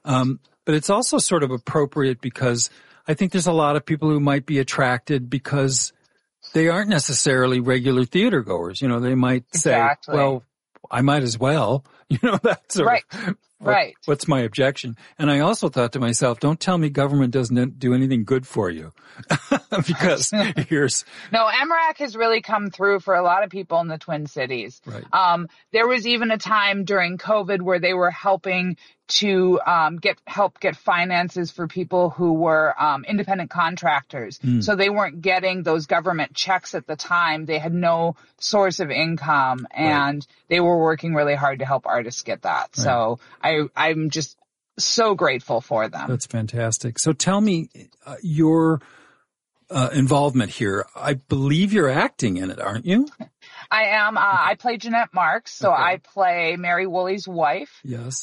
But it's also sort of appropriate because I think there's a lot of people who might be attracted because they aren't necessarily regular theater goers. You know, they might say, well, I might as well, you know, that's right. What's my objection? And I also thought to myself, don't tell me government doesn't do anything good for you. Because No, MRAC has really come through for a lot of people in the Twin Cities. Right. There was even a time during COVID where they were helping to get finances for people who were independent contractors. So they weren't getting those government checks at the time. They had no source of income, and they were working really hard to help artists get that. Right. So I'm just so grateful for them. That's fantastic. So tell me your involvement here. I believe you're acting in it, aren't you? I am. I play Jeanette Marks, so I play Mary Woolley's wife. Yes.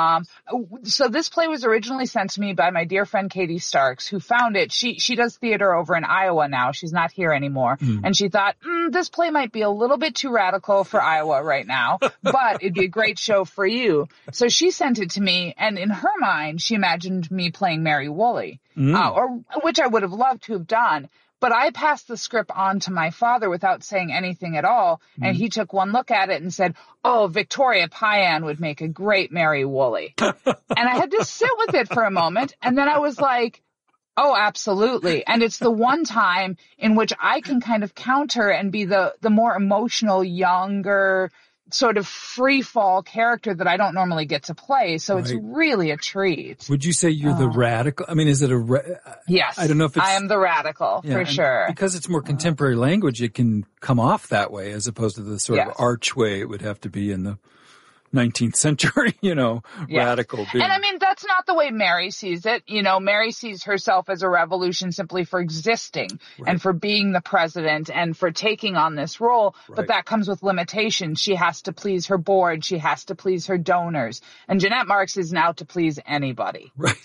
So this play was originally sent to me by my dear friend Katie Starks, who found it. She does theater over in Iowa now. She's not here anymore. And she thought, this play might be a little bit too radical for Iowa right now, but it'd be a great show for you. So she sent it to me, and in her mind, she imagined me playing Mary Woolley, which I would have loved to have done. But I passed the script on to my father without saying anything at all, and he took one look at it and said, oh, Victoria Payan would make a great Mary Woolley. And I had to sit with it for a moment, and then I was like, oh, absolutely. And it's the one time in which I can kind of counter and be the more emotional, younger, sort of free fall character that I don't normally get to play. So it's really a treat. Would you say you're the radical? I mean, is it yes. I don't know if it's, I am the radical for sure. Because it's more contemporary language, it can come off that way as opposed to the sort of arch way it would have to be in the 19th century, radical. And I mean, that's not the way Mary sees it. Mary sees herself as a revolution simply for existing and for being the president and for taking on this role. But that comes with limitations. She has to please her board. She has to please her donors. And Jeanette Marks is now to please anybody. Right.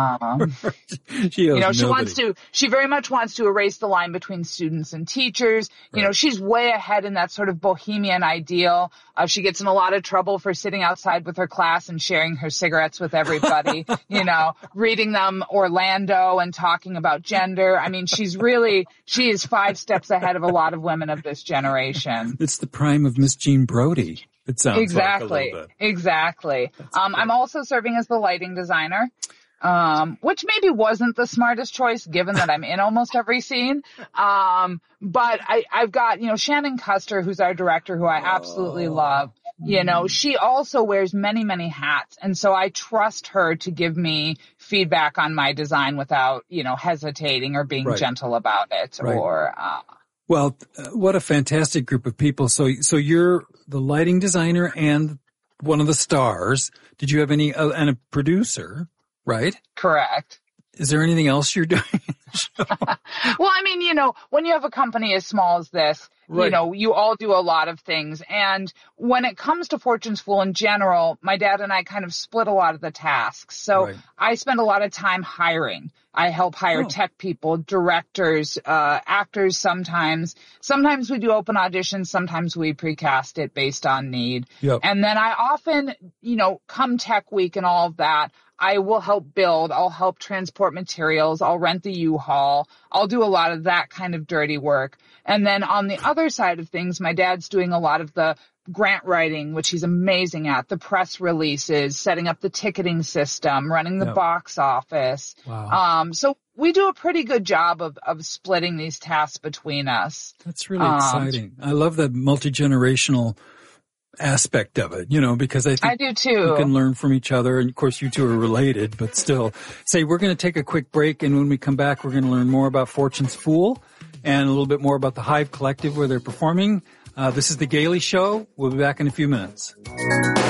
She very much wants to erase the line between students and teachers. She's way ahead in that sort of bohemian ideal. She gets in a lot of trouble for sitting outside with her class and sharing her cigarettes with everybody, reading them Orlando and talking about gender. I mean, she is 5 steps ahead of a lot of women of this generation. It's the prime of Miss Jean Brodie. It sounds like a little bit. Exactly. I'm also serving as the lighting designer. Which maybe wasn't the smartest choice given that I'm in almost every scene. But I've got, Shannon Custer, who's our director, who I absolutely love. She also wears many, many hats. And so I trust her to give me feedback on my design without, hesitating or being gentle about it Well, what a fantastic group of people. So you're the lighting designer and one of the stars. Did you have and a producer? Right? Correct. Is there anything else you're doing? Well, I mean, when you have a company as small as this, you all do a lot of things. And when it comes to Fortune School in general, my dad and I kind of split a lot of the tasks. So I spend a lot of time hiring. I help hire tech people, directors, actors sometimes. Sometimes we do open auditions. Sometimes we precast it based on need. Yep. And then I often, come tech week and all of that, I will help build. I'll help transport materials. I'll rent the U-Haul. I'll do a lot of that kind of dirty work. And then on the other side of things, my dad's doing a lot of the grant writing, which he's amazing at, the press releases, setting up the ticketing system, running the box office. Wow. So we do a pretty good job of splitting these tasks between us. That's really exciting. I love that multi-generational aspect of it, because I think I do too. You can learn from each other. And of course, you two are related, but still. We're going to take a quick break. And when we come back, we're going to learn more about Fortune's Fool and a little bit more about the Hive Collective where they're performing. This is The Gailey Show. We'll be back in a few minutes.